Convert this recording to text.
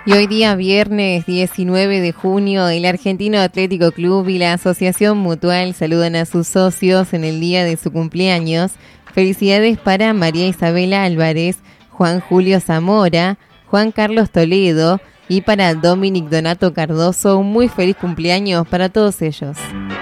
Y hoy día viernes 19 de junio, el Argentino Atlético Club y la Asociación Mutual saludan a sus socios en el día de su cumpleaños. Felicidades para María Isabela Álvarez, Juan Julio Zamora, Juan Carlos Toledo y para Dominic Donato Cardoso. Un muy feliz cumpleaños para todos ellos.